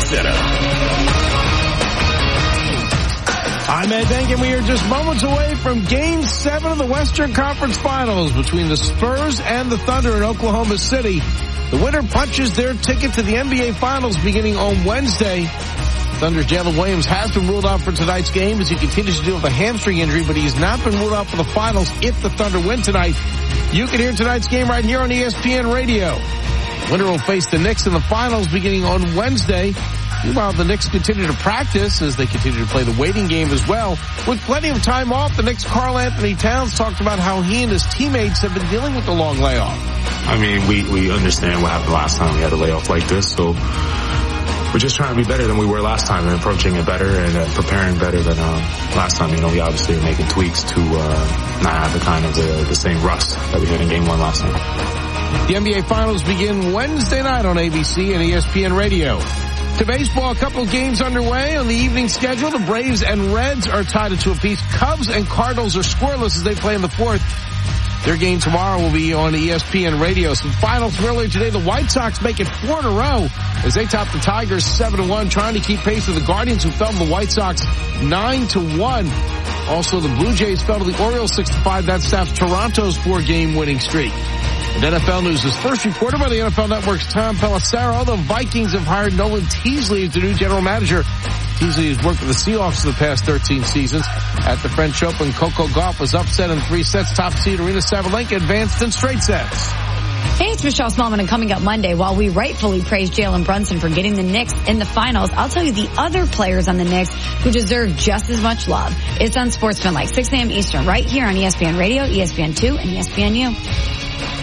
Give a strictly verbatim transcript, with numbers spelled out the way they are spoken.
Center. I'm Ed Denk, and we are just moments away from Game seven of the Western Conference Finals between the Spurs and the Thunder in Oklahoma City. The winner punches their ticket to the N B A Finals beginning on Wednesday. Thunder's Jalen Williams has been ruled out for tonight's game as he continues to deal with a hamstring injury, but he's not been ruled out for the Finals if the Thunder win tonight. You can hear tonight's game right here on E S P N Radio. The winner will face the Knicks in the Finals beginning on Wednesday. Meanwhile, the Knicks continue to practice as they continue to play the waiting game as well. With plenty of time off, the Knicks' Karl Anthony Towns talked about how he and his teammates have been dealing with the long layoff. I mean, we, we understand what happened last time we had a layoff like this, so we're just trying to be better than we were last time and approaching it better and uh, preparing better than uh, last time. You know, we obviously are making tweaks to uh, not have the kind of the, the same rust that we had in game one last time. The N B A Finals begin Wednesday night on A B C and E S P N Radio. To baseball, a couple of games underway on the evening schedule. The Braves and Reds are tied at two apiece. Cubs and Cardinals are scoreless as they play in the fourth. Their game tomorrow will be on E S P N Radio. Some finals earlier today. The White Sox make it four in a row as they top the Tigers seven to one, trying to keep pace with the Guardians, who fell to the White Sox nine to one. Also, the Blue Jays fell to the Orioles six to five. That stops Toronto's four-game winning streak. And N F L news is first reported by the N F L Network's Tom Pelissero. The Vikings have hired Nolan Teasley as the new general manager. Teasley has worked with the Seahawks for the past thirteen seasons. At the French Open, Coco Gauff was upset in three sets. Top seed Aryna Sabalenka advanced in straight sets. Hey, it's Michelle Smallman, and coming up Monday, while we rightfully praise Jalen Brunson for getting the Knicks in the finals, I'll tell you the other players on the Knicks who deserve just as much love. It's on Sportsman Like, six a.m. Eastern, right here on E S P N Radio, E S P N two, and E S P N U.